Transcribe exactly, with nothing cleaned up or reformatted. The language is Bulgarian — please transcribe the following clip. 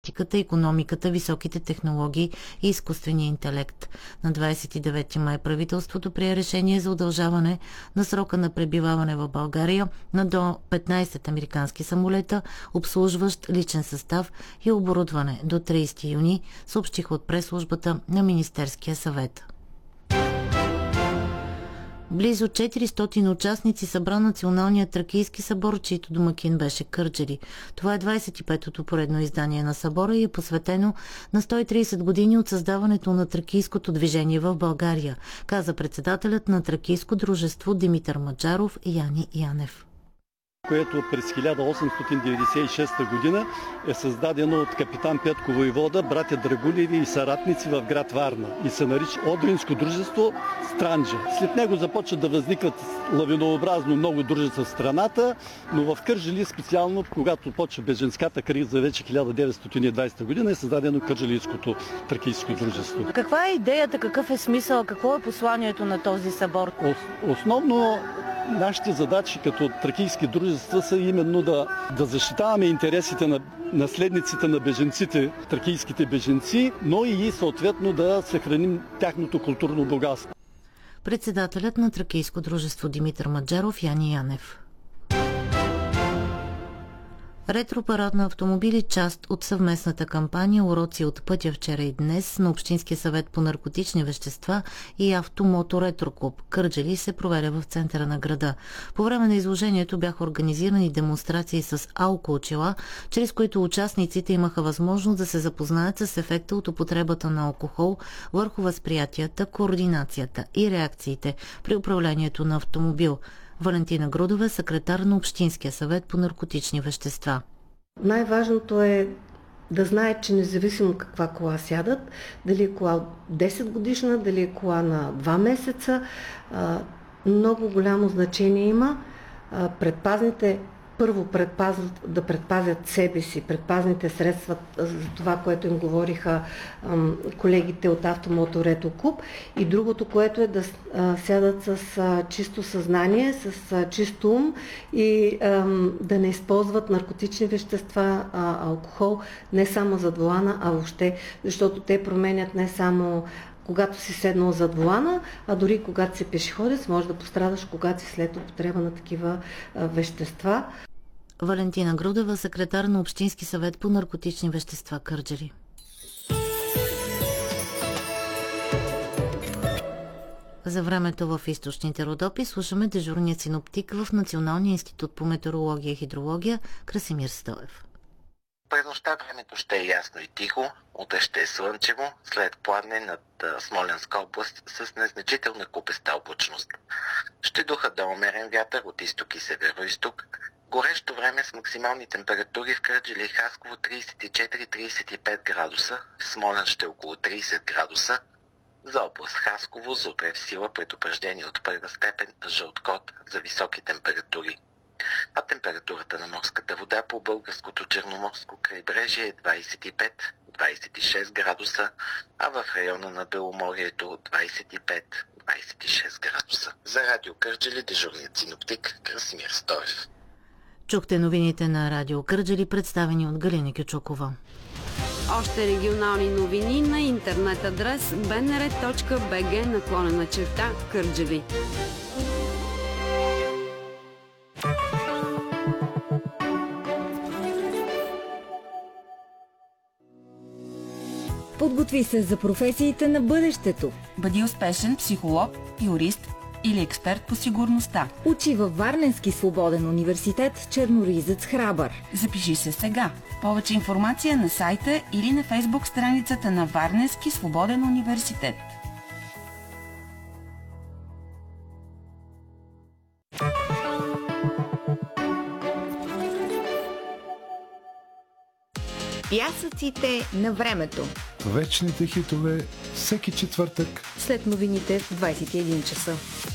икономиката, високите технологии и изкуствения интелект. На двадесет и девети май правителството прие решение за удължаване на срока на пребиваване в България на до петнадесет американски самолета, обслужващ личен състав и оборудване до тридесети юни, съобщиха от пресслужбата на Министерския съвет. Близо четиристотин участници събра Националният тракийски събор, чийто домакин беше Кърджали. Това е двадесет и петото поредно издание на събора и е посветено на сто и тридесет години от създаването на тракийското движение в България, каза председателят на Тракийско дружество Димитър Маджаров и Яни Янев, което през хиляда осемстотин деветдесет и шеста година е създадено от капитан Петко войвода, братя Драгулеви и съратници в град Варна и се нарича Одринско дружество Странджа. След него започват да възникват лавинообразно много дружества в страната, но в Кърджали специално, когато почва бежанската криза вече хиляда деветстотин и двадесета година, е създадено Кърджалийското тракийско дружество. Каква е идеята, какъв е смисъл, какво е посланието на този събор? Основно нашите задачи като тракийски дружества са именно да, да защитаваме интересите на наследниците на бежанците, тракийските бежанци, но и съответно да съхраним тяхното културно богатство. Председателят на Тракийско дружество Димитър Маджаров, Яни Янев. Ретропарад на автомобили, част от съвместната кампания "Уроци от пътя вчера и днес" на Общинския съвет по наркотични вещества и Автомото Ретроклуб Кърджали се проведе в центъра на града. По време на изложението бяха организирани демонстрации с алкоочила, чрез които участниците имаха възможност да се запознаят с ефекта от употребата на алкохол върху възприятията, координацията и реакциите при управлението на автомобил. Валентина Грудова, секретар на Общинския съвет по наркотични вещества. Най-важното е да знаят, че независимо каква кола сядат, дали е кола десет годишна, дали е кола на два месеца, много голямо значение има предпазните първо предпазват, да предпазят себе си, предпазните средства за това, което им говориха ам, колегите от Автомото Ретроклуб, и другото, което е да а, сядат с а, чисто съзнание, с а, чисто ум и ам, да не използват наркотични вещества, а, алкохол, не само зад волана, а въобще, защото те променят не само когато си седнал зад волана, а дори когато си пешеходец, може да пострадаш, когато си след употреба на такива а, вещества. Валентина Грудева, секретар на Общински съвет по наркотични вещества Кърджали. За времето в източните Родопи слушаме дежурния синоптик в Националния институт по метеорология и хидрология Красимир Стоев. През нощта времето ще е ясно и тихо, утре ще е слънчево, след пладне над Смолянска област с незначителна купеста облачност. Ще духа да умерен вятър от изток и северо-изток. Горещо време с максимални температури в Кърджали и Хасково тридесет и четири до тридесет и пет градуса, в Смолян ще е около тридесет градуса. За област Хасково за утре в сила предупреждение от първа степен жълт код за високи температури. А температурата на морската вода по българското черноморско крайбрежие е двадесет и пет до двадесет и шест градуса, а в района на Беломорието двадесет и пет до двадесет и шест градуса. За Радио Кърджали дежурният синоптик Красимир Стоев. Чухте новините на Радио Кърджали, представени от Галина Кючукова. Още регионални новини на интернет адрес би ен ар точка би джи наклонена черта Кърджали. Подготви се за професиите на бъдещето. Бъди успешен психолог, юрист или експерт по сигурността. Учи във Варненски свободен университет Черноризец Храбър. Запиши се сега. Повече информация на сайта или на фейсбук страницата на Варненски свободен университет. Пясъците на времето. Вечните хитове всеки четвъртък след новините в двадесет и един часа.